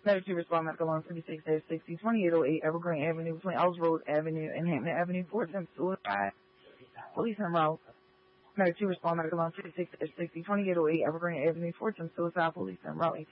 Number 2, respond medical loan 56-60-2808 Evergreen Avenue between Ellis Road Avenue and Hampton Avenue for attempted suicide. Police en route. Number 2, respond medical loan 56-60-2808 Evergreen Avenue for attempted suicide. Police en route.